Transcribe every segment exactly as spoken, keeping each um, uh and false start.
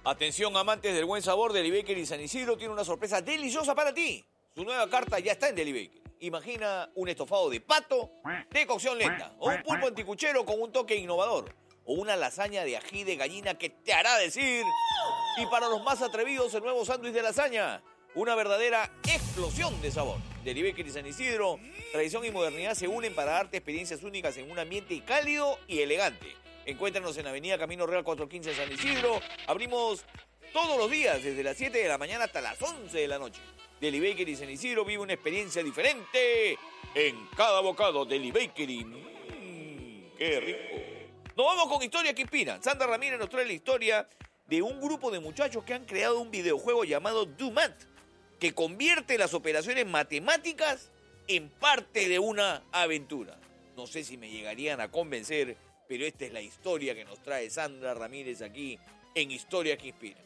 Atención, amantes del buen sabor, Deli Bakery San Isidro tiene una sorpresa deliciosa para ti. Su nueva carta ya está en Deli Bakery. Imagina un estofado de pato de cocción lenta, o un pulpo anticuchero con un toque innovador, o una lasaña de ají de gallina que te hará decir. Y para los más atrevidos, el nuevo sándwich de lasaña, una verdadera explosión de sabor. Deli Bakery San Isidro, tradición y modernidad se unen para darte experiencias únicas en un ambiente cálido y elegante. Encuéntranos en Avenida Camino Real cuatrocientos quince San Isidro. Abrimos todos los días, desde las siete de la mañana hasta las once de la noche. Deli Bakery San Isidro vive una experiencia diferente en cada bocado. Deli Bakery. Mmm, ¡qué rico! Nos vamos con historias que inspiran. Sandra Ramírez nos trae la historia de un grupo de muchachos que han creado un videojuego llamado DoMath, que convierte las operaciones matemáticas en parte de una aventura. No sé si me llegarían a convencer, pero esta es la historia que nos trae Sandra Ramírez aquí en Historia que Inspira.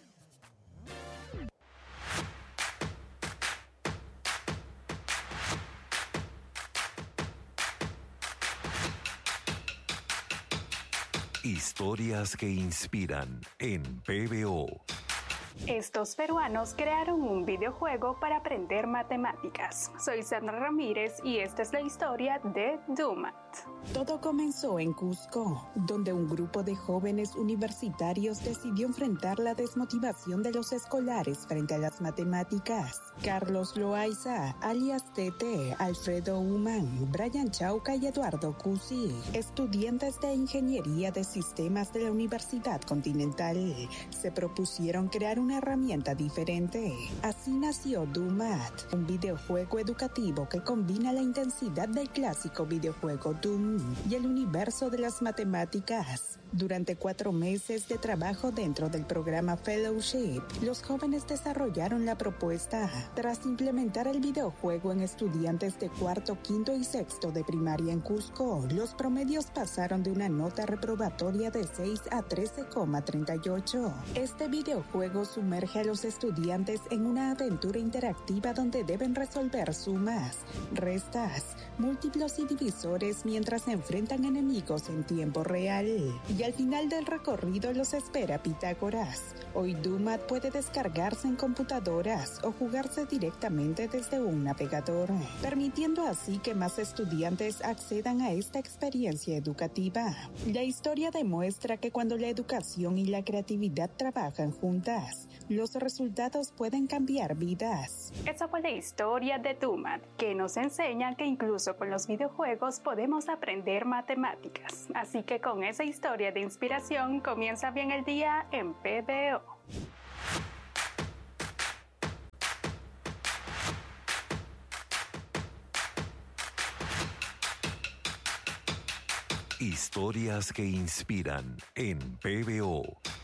Historias que inspiran en P B O. Estos peruanos crearon un videojuego para aprender matemáticas. Soy Sandra Ramírez y esta es la historia de DoMath. Todo comenzó en Cusco, donde un grupo de jóvenes universitarios decidió enfrentar la desmotivación de los escolares frente a las matemáticas. Carlos Loaiza, alias Tete, Alfredo Human, Brian Chauca y Eduardo Cusi, estudiantes de Ingeniería de Sistemas de la Universidad Continental, se propusieron crear una herramienta diferente. Así nació DoMath, un videojuego educativo que combina la intensidad del clásico videojuego Doom y el universo de las matemáticas. Durante cuatro meses de trabajo dentro del programa Fellowship, los jóvenes desarrollaron la propuesta. Tras implementar el videojuego en estudiantes de cuarto, quinto y sexto de primaria en Cusco, los promedios pasaron de una nota reprobatoria de seis a trece coma treinta y ocho. Este videojuego sumerge a los estudiantes en una aventura interactiva donde deben resolver sumas, restas, múltiplos y divisores mientras se enfrentan enemigos en tiempo real. Y al final del recorrido los espera Pitágoras. Hoy DoMath puede descargarse en computadoras o jugarse directamente desde un navegador, permitiendo así que más estudiantes accedan a esta experiencia educativa. La historia demuestra que cuando la educación y la creatividad trabajan juntas, los resultados pueden cambiar vidas. Esa fue la historia de DoMath, que nos enseña que incluso con los videojuegos podemos aprender matemáticas. Así que con esa historia de inspiración comienza bien el día en P B O. Historias que inspiran en P B O.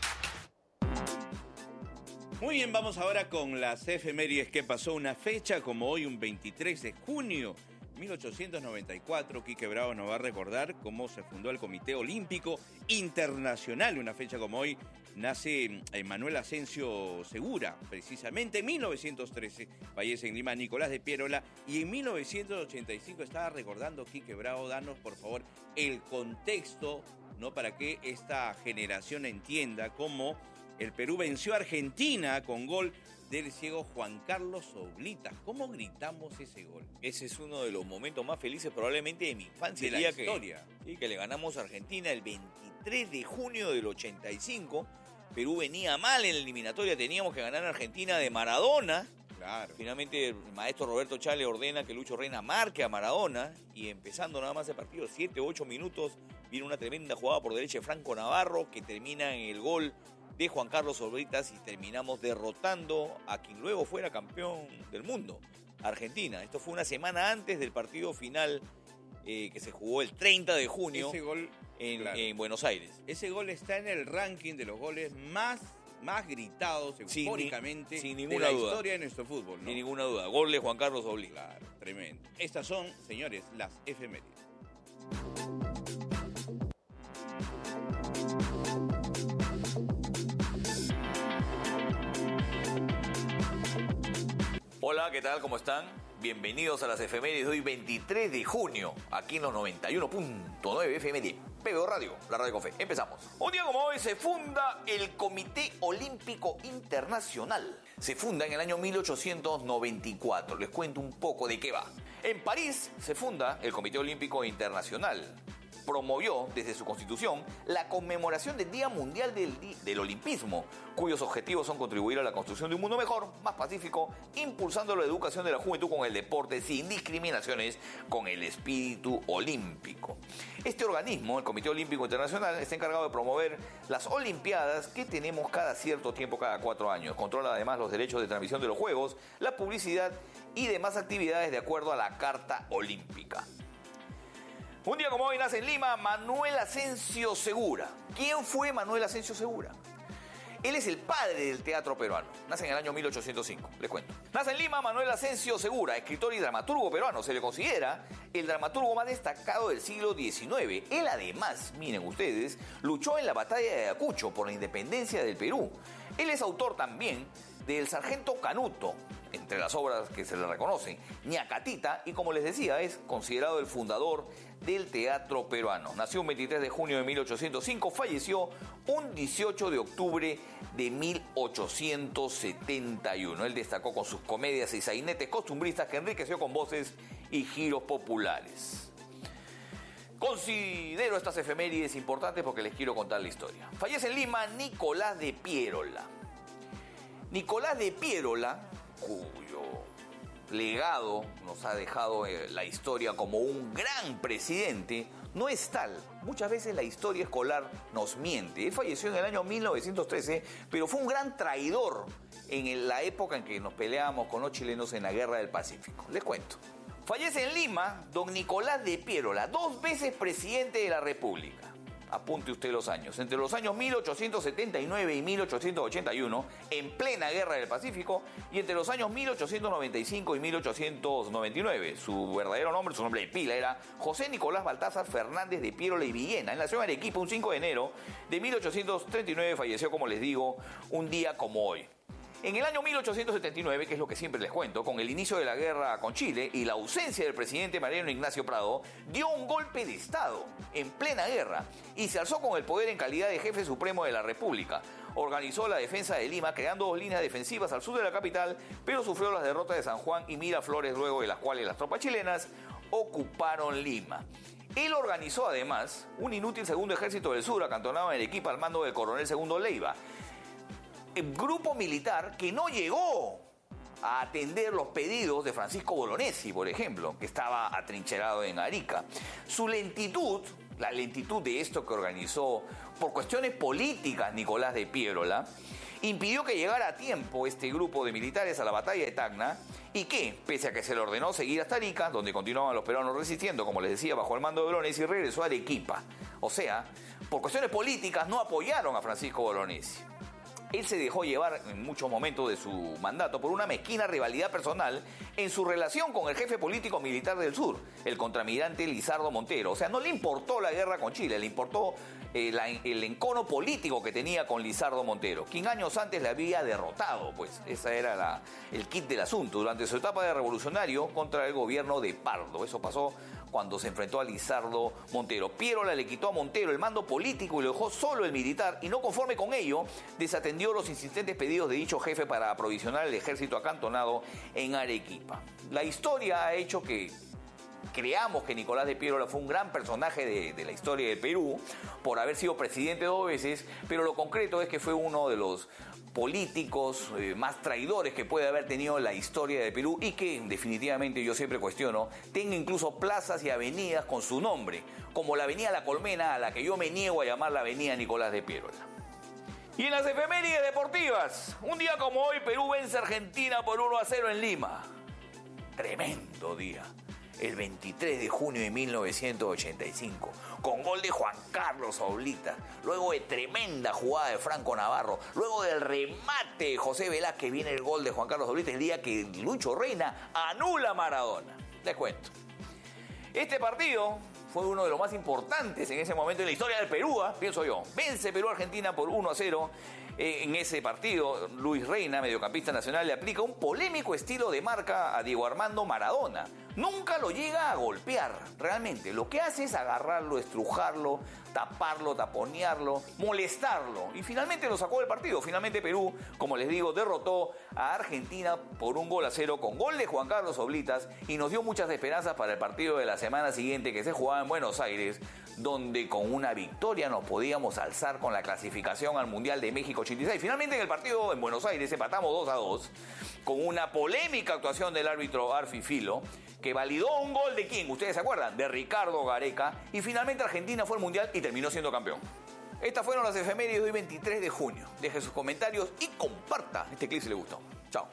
Muy bien, vamos ahora con las efemérides que pasó una fecha como hoy, un veintitrés de junio de mil ochocientos noventa y cuatro. Quique Bravo nos va a recordar cómo se fundó el Comité Olímpico Internacional. Una fecha como hoy nace Manuel Asensio Segura, precisamente en mil novecientos trece fallece en Lima Nicolás de Piérola, y en mil novecientos ochenta y cinco estaba recordando Quique Bravo. Danos por favor el contexto, ¿no?, para que esta generación entienda cómo el Perú venció a Argentina con gol del ciego Juan Carlos Oblitas. ¿Cómo gritamos ese gol? Ese es uno de los momentos más felices probablemente de mi infancia. De la día historia. Que, sí, que le ganamos a Argentina el veintitrés de junio del ochenta y cinco. Perú venía mal en la eliminatoria, teníamos que ganar a Argentina de Maradona. Claro. Finalmente el maestro Roberto Chale ordena que Lucho Reina marque a Maradona, y empezando nada más el partido, siete u ocho minutos, viene una tremenda jugada por derecha de Franco Navarro que termina en el gol de Juan Carlos Oblitas, y terminamos derrotando a quien luego fuera campeón del mundo, Argentina. Esto fue una semana antes del partido final eh, que se jugó el treinta de junio. Ese gol, en, claro, en Buenos Aires. Ese gol está en el ranking de los goles más, más gritados sin eufóricamente ni, sin de ninguna la duda. historia de nuestro fútbol, ¿no? Sin ninguna duda. Gol de Juan Carlos Oblitas. Claro, tremendo. Estas son, señores, las efemérides. Hola, ¿qué tal? ¿Cómo están? Bienvenidos a las efemérides de hoy, veintitrés de junio, aquí en los noventa y uno punto nueve F M. P B O Radio, la radio con fe. Empezamos. Un día como hoy se funda el Comité Olímpico Internacional. Se funda en el año mil ochocientos noventa y cuatro. Les cuento un poco de qué va. En París se funda el Comité Olímpico Internacional. Promovió desde su constitución la conmemoración del Día Mundial del, del Olimpismo, cuyos objetivos son contribuir a la construcción de un mundo mejor, más pacífico, impulsando la educación de la juventud con el deporte sin discriminaciones, con el espíritu olímpico. Este organismo, el Comité Olímpico Internacional, está encargado de promover las Olimpiadas que tenemos cada cierto tiempo, cada cuatro años. Controla además los derechos de transmisión de los Juegos, la publicidad y demás actividades de acuerdo a la Carta Olímpica. Un día como hoy nace en Lima Manuel Asensio Segura. ¿Quién fue Manuel Asensio Segura? Él es el padre del teatro peruano. Nace en el año mil ochocientos cinco, les cuento. Nace en Lima Manuel Asensio Segura, escritor y dramaturgo peruano. Se le considera el dramaturgo más destacado del siglo diecinueve. Él además, miren ustedes, luchó en la batalla de Ayacucho por la independencia del Perú. Él es autor también del Sargento Canuto, entre las obras que se le reconocen, Ñacatita, y como les decía, es considerado el fundador del teatro peruano. Nació un veintitrés de junio de mil ochocientos cinco, falleció un dieciocho de octubre de mil ochocientos setenta y uno. Él destacó con sus comedias y sainetes costumbristas que enriqueció con voces y giros populares. Considero estas efemérides importantes porque les quiero contar la historia. Fallece en Lima Nicolás de Piérola. Nicolás de Piérola, cuyo legado nos ha dejado la historia como un gran presidente, no es tal. Muchas veces la historia escolar nos miente. Él falleció en el año mil novecientos trece, pero fue un gran traidor en la época en que nos peleábamos con los chilenos en la Guerra del Pacífico. Les cuento. Fallece en Lima don Nicolás de Piérola, dos veces presidente de la República. Apunte usted los años. Entre los años mil ochocientos setenta y nueve y mil ochocientos ochenta y uno, en plena Guerra del Pacífico, y entre los años mil ochocientos noventa y cinco y mil ochocientos noventa y nueve. Su verdadero nombre, su nombre de pila, era José Nicolás Baltázar Fernández de Piérola y Villena. Él nació en Arequipa un cinco de enero de mil ochocientos treinta y nueve, falleció, como les digo, un día como hoy. En el año mil ochocientos setenta y nueve, que es lo que siempre les cuento, con el inicio de la guerra con Chile y la ausencia del presidente Mariano Ignacio Prado, dio un golpe de Estado en plena guerra y se alzó con el poder en calidad de jefe supremo de la República. Organizó la defensa de Lima, creando dos líneas defensivas al sur de la capital, pero sufrió las derrotas de San Juan y Miraflores, luego de las cuales las tropas chilenas ocuparon Lima. Él organizó además un inútil segundo ejército del sur acantonado en Arequipa al mando del coronel Segundo Leiva. El grupo militar que no llegó a atender los pedidos de Francisco Bolognesi, por ejemplo, que estaba atrincherado en Arica. Su lentitud, la lentitud de esto que organizó por cuestiones políticas Nicolás de Piérola, impidió que llegara a tiempo este grupo de militares a la batalla de Tacna y que, pese a que se le ordenó seguir hasta Arica, donde continuaban los peruanos resistiendo, como les decía, bajo el mando de Bolognesi, regresó a Arequipa. O sea, por cuestiones políticas no apoyaron a Francisco Bolognesi. Él se dejó llevar en muchos momentos de su mandato por una mezquina rivalidad personal en su relación con el jefe político militar del sur, el contraalmirante Lizardo Montero. O sea, no le importó la guerra con Chile, le importó eh, la, el encono político que tenía con Lizardo Montero, quien años antes le había derrotado. Pues ese era la, el kit del asunto durante su etapa de revolucionario contra el gobierno de Pardo. Eso pasó cuando se enfrentó a Lizardo Montero. Piérola le quitó a Montero el mando político y lo dejó solo el militar, y no conforme con ello, desatendió los insistentes pedidos de dicho jefe para aprovisionar el ejército acantonado en Arequipa. La historia ha hecho que creamos que Nicolás de Piérola fue un gran personaje de, de la historia del Perú por haber sido presidente dos veces, pero lo concreto es que fue uno de los políticos eh, más traidores que puede haber tenido la historia de Perú y que definitivamente yo siempre cuestiono, tenga incluso plazas y avenidas con su nombre, como la avenida La Colmena, a la que yo me niego a llamar la avenida Nicolás de Piérola. Y en las efemérides deportivas, un día como hoy Perú vence a Argentina por uno a cero en Lima. Tremendo día. El veintitrés de junio de mil novecientos ochenta y cinco, con gol de Juan Carlos Oblita, luego de tremenda jugada de Franco Navarro, luego del remate de José Velázquez, viene el gol de Juan Carlos Oblita, el día que Lucho Reina anula a Maradona. Les cuento. Este partido fue uno de los más importantes en ese momento en la historia del Perú, ¿eh? pienso yo. Vence Perú a Argentina por uno a cero. Eh, en ese partido, Luis Reina, mediocampista nacional, le aplica un polémico estilo de marca a Diego Armando Maradona. Nunca lo llega a golpear, realmente. Lo que hace es agarrarlo, estrujarlo, taparlo, taponearlo, molestarlo. Y finalmente lo sacó del partido. Finalmente Perú, como les digo, derrotó a Argentina por un gol a cero con gol de Juan Carlos Oblitas y nos dio muchas esperanzas para el partido de la semana siguiente que se jugaba en Buenos Aires, donde con una victoria nos podíamos alzar con la clasificación al Mundial de México ochenta y seis. Finalmente en el partido en Buenos Aires empatamos dos a dos con una polémica actuación del árbitro Arfi Filo, que validó un gol de quién, ¿ustedes se acuerdan? De Ricardo Gareca, y finalmente Argentina fue al Mundial y terminó siendo campeón. Estas fueron las efemérides de hoy veintitrés de junio. Deje sus comentarios y comparta este clip si le gustó. Chao.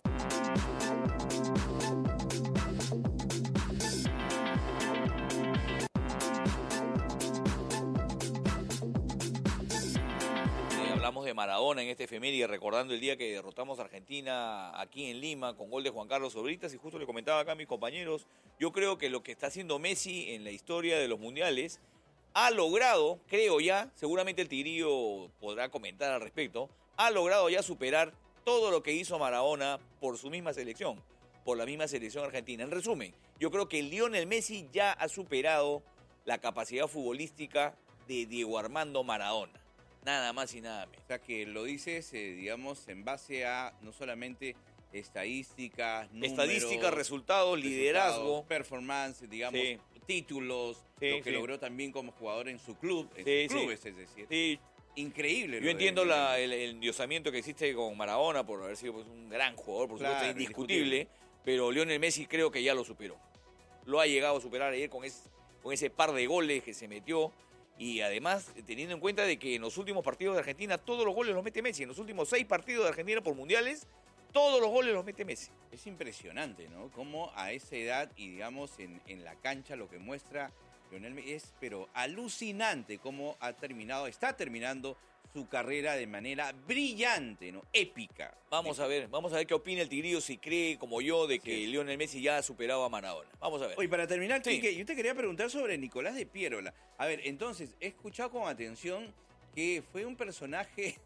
Hablamos de Maradona en este efeméride, recordando el día que derrotamos a Argentina aquí en Lima con gol de Juan Carlos Oblitas, y justo le comentaba acá a mis compañeros, yo creo que lo que está haciendo Messi en la historia de los mundiales ha logrado, creo ya, seguramente el Tigrillo podrá comentar al respecto, ha logrado ya superar todo lo que hizo Maradona por su misma selección, por la misma selección argentina. En resumen, yo creo que Lionel Messi ya ha superado la capacidad futbolística de Diego Armando Maradona. Nada más y nada menos. O sea, que lo dices, eh, digamos, en base a no solamente estadísticas, números... Estadísticas, resultados, liderazgo. Performance, digamos, sí. títulos, sí, lo que sí. logró también como jugador en su club, en sí, sus clubes, sí. es decir. Sí. Increíble. Yo entiendo de... la, el, el endiosamiento que existe con Maradona por haber sido pues, un gran jugador, por claro, supuesto, indiscutible, indiscutible, pero Lionel Messi creo que ya lo superó. Lo ha llegado a superar ayer con, es, con ese par de goles que se metió. Y además, teniendo en cuenta de que en los últimos partidos de Argentina, todos los goles los mete Messi. En los últimos seis partidos de Argentina por mundiales, todos los goles los mete Messi. Es impresionante, ¿no? Cómo a esa edad y, digamos, en, en la cancha lo que muestra Lionel Messi es, pero alucinante cómo ha terminado, está terminando su carrera de manera brillante, ¿no? Épica. Vamos a ver, vamos a ver qué opina el Tigrillo, si cree, como yo, de que sí. Lionel Messi ya ha superado a Maradona. Vamos a ver. Oye, para terminar, sí. Quique, yo te quería preguntar sobre Nicolás de Piérola. A ver, entonces, he escuchado con atención que fue un personaje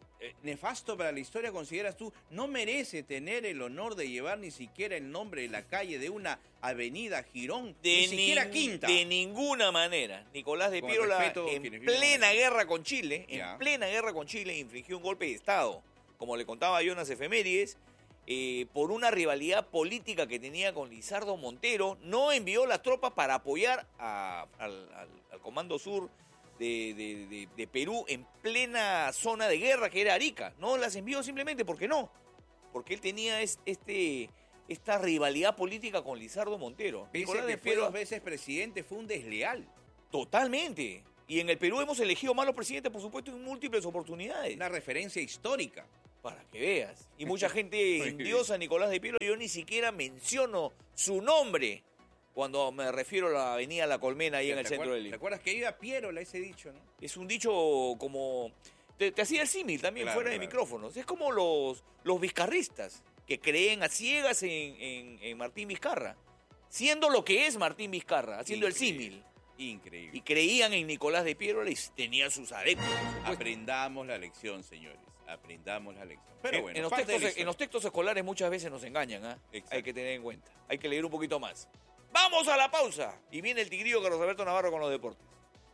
nefasto para la historia. ¿Consideras tú no merece tener el honor de llevar ni siquiera el nombre de la calle de una avenida Girón, de ni siquiera nin- Quinta? De ninguna manera. Nicolás de Con Piérola, respeto, en quienes plena viven en- guerra con Chile, Ya. en plena guerra con Chile, infligió un golpe de Estado. Como le contaba yo en las efemérides, eh, por una rivalidad política que tenía con Lizardo Montero, no envió las tropas para apoyar a- al, al- al Comando Sur de, de- de- de Perú en plena zona de guerra que era Arica. No las envió simplemente porque no. Porque él tenía es- este, esta rivalidad política con Lizardo Montero. Pese Nicolás a que de fue Piérola- dos veces presidente, fue un desleal. Totalmente. Y en el Perú hemos elegido malos presidentes, por supuesto, en múltiples oportunidades. Una referencia histórica. Para que veas. Y mucha gente Muy endiosa a Nicolás de Piérola. Yo ni siquiera menciono su nombre cuando me refiero a la avenida La Colmena ahí en el ¿Te centro acuer- de Lima. ¿Te acuerdas que iba Piérola ese dicho, no? Es un dicho como... Te, te hacía el símil también Claro, fuera de claro. micrófonos. Es como los, los vizcarristas que creen a ciegas en, en- en Martín Vizcarra. Siendo lo que es Martín Vizcarra, haciendo Increíble. el símil. Increíble. Y creían en Nicolás de Piérola y tenían sus adeptos. por supuesto. Aprendamos la lección, señores. Aprendamos la lección. Pero En- bueno, en, los parte de la textos, historia. en los textos escolares muchas veces nos engañan, ¿ah? Exacto. Hay que tener en cuenta. Hay que leer un poquito más. ¡Vamos a la pausa! Y viene el Tigrillo Carlos Alberto Navarro con los deportes.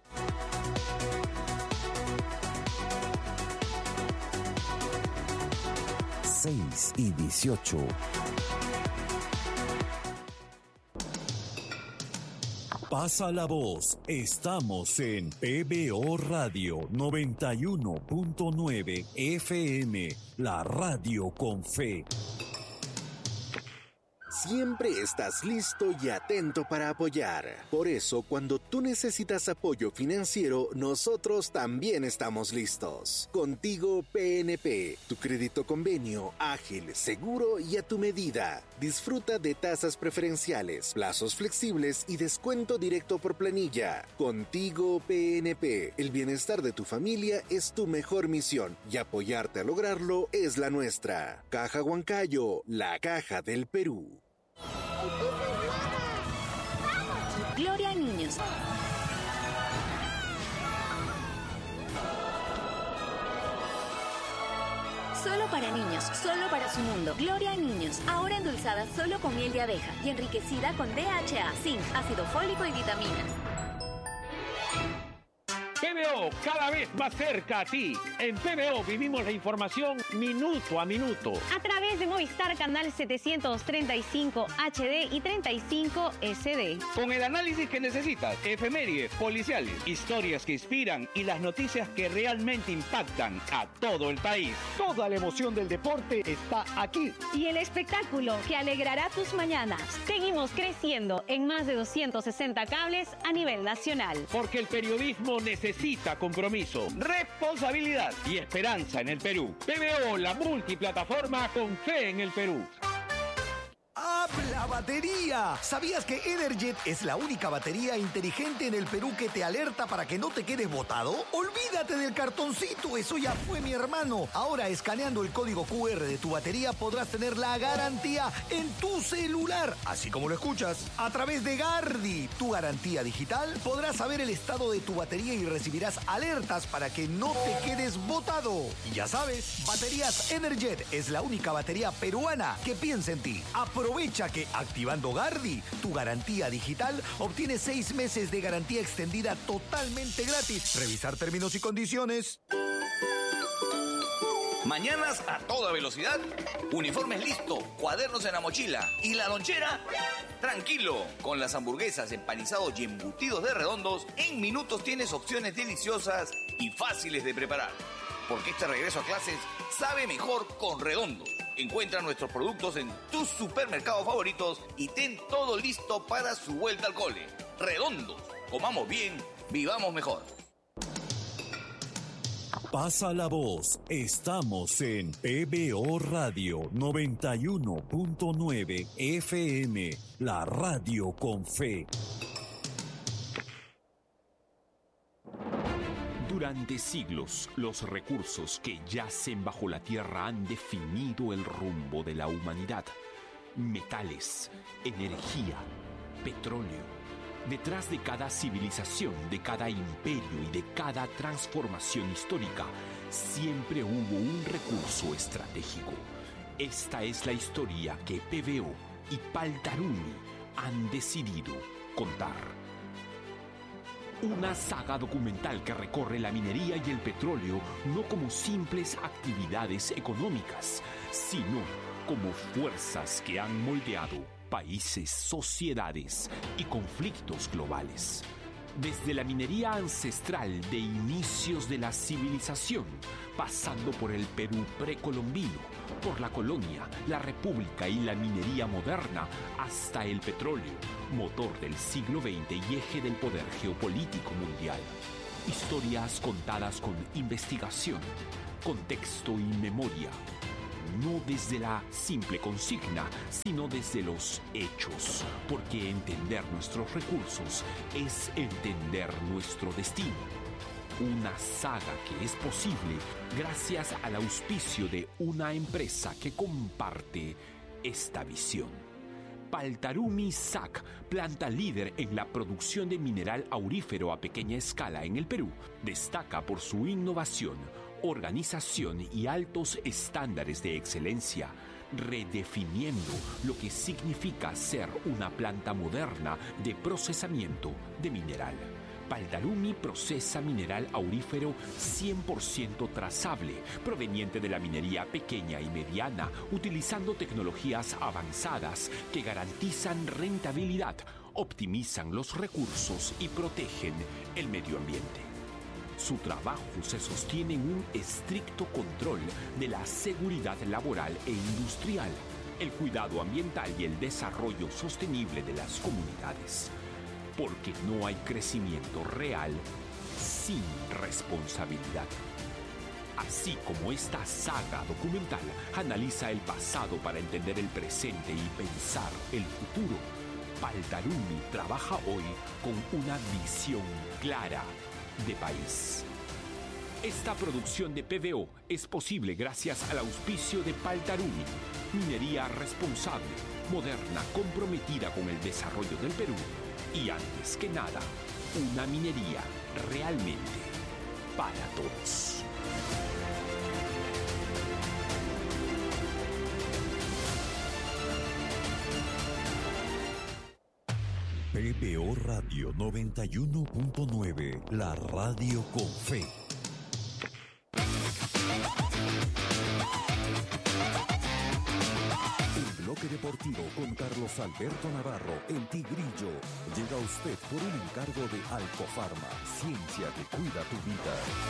seis y dieciocho. Pasa la voz. Estamos en P B O Radio noventa y uno punto nueve F M, la radio con fe. Siempre estás listo y atento para apoyar. Por eso, cuando tú necesitas apoyo financiero, nosotros también estamos listos. Contigo P N P, tu crédito convenio, ágil, seguro y a tu medida. Disfruta de tasas preferenciales, plazos flexibles y descuento directo por planilla. Contigo P N P, el bienestar de tu familia es tu mejor misión y apoyarte a lograrlo es la nuestra. Caja Huancayo, la caja del Perú. Gloria Niño, niños. Solo para niños, solo para su mundo. Gloria a niños, ahora endulzada solo con miel de abeja y enriquecida con D H A, zinc, ácido fólico y vitaminas. P B O, cada vez más cerca a ti. En P B O vivimos la información minuto a minuto. A través de Movistar Canal setecientos treinta y cinco H D y treinta y cinco S D. Con el análisis que necesitas, efemérides, policiales, historias que inspiran y las noticias que realmente impactan a todo el país. Toda la emoción del deporte está aquí. Y el espectáculo que alegrará tus mañanas. Seguimos creciendo en más de doscientos sesenta cables a nivel nacional. Porque el periodismo necesita Necesita compromiso, responsabilidad y esperanza en el Perú. P B O, la multiplataforma con fe en el Perú. ¡Habla batería! ¿Sabías que Energet es la única batería inteligente en el Perú que te alerta para que no te quedes botado? ¡Olvídate del cartoncito! Eso ya fue, mi hermano. Ahora, escaneando el código Q R de tu batería, podrás tener la garantía en tu celular. Así como lo escuchas. A través de Gardi, tu garantía digital, podrás saber el estado de tu batería y recibirás alertas para que no te quedes botado. Y ya sabes, Baterías Energet es la única batería peruana que piensa en ti. Aprovecha que activando Gardi, tu garantía digital, obtienes seis meses de garantía extendida totalmente gratis. Revisar términos y condiciones. Mañanas a toda velocidad, uniformes listo, cuadernos en la mochila y la lonchera. Tranquilo, con las hamburguesas, empanizados y embutidos de Redondos, en minutos tienes opciones deliciosas y fáciles de preparar. Porque este regreso a clases sabe mejor con Redondos. Encuentra nuestros productos en tus supermercados favoritos y ten todo listo para su vuelta al cole. Redondos, comamos bien, vivamos mejor. Pasa la voz, estamos en P B O Radio noventa y uno punto nueve F M, la radio con fe. Durante siglos, los recursos que yacen bajo la tierra han definido el rumbo de la humanidad. Metales, energía, petróleo. Detrás de cada civilización, de cada imperio y de cada transformación histórica, siempre hubo un recurso estratégico. Esta es la historia que P B O y Paltarumi han decidido contar. Una saga documental que recorre la minería y el petróleo no como simples actividades económicas, sino como fuerzas que han moldeado países, sociedades y conflictos globales. Desde la minería ancestral de inicios de la civilización, pasando por el Perú precolombino, por la colonia, la república y la minería moderna, hasta el petróleo, motor del siglo veinte y eje del poder geopolítico mundial. Historias contadas con investigación, contexto y memoria. No desde la simple consigna, sino desde los hechos, porque entender nuestros recursos es entender nuestro destino. Una saga que es posible gracias al auspicio de una empresa que comparte esta visión. Paltarumi S A C, planta líder en la producción de mineral aurífero a pequeña escala en el Perú, destaca por su innovación, organización y altos estándares de excelencia, redefiniendo lo que significa ser una planta moderna de procesamiento de mineral. Paltarumi procesa mineral aurífero cien por ciento trazable, proveniente de la minería pequeña y mediana, utilizando tecnologías avanzadas que garantizan rentabilidad, optimizan los recursos y protegen el medio ambiente. Su trabajo se sostiene en un estricto control de la seguridad laboral e industrial, el cuidado ambiental y el desarrollo sostenible de las comunidades. Porque no hay crecimiento real sin responsabilidad. Así como esta saga documental analiza el pasado para entender el presente y pensar el futuro, Paltarumi trabaja hoy con una visión clara de país. Esta producción de P B O es posible gracias al auspicio de Paltarumi, minería responsable, moderna, comprometida con el desarrollo del Perú Y antes que nada, una minería realmente para todos. P B O Radio noventa y uno punto nueve, la radio con fe. El bloque deportivo con Carlos Alberto Navarro, el Tigrillo, llega a usted por un encargo de Alcofarma, ciencia que cuida tu vida.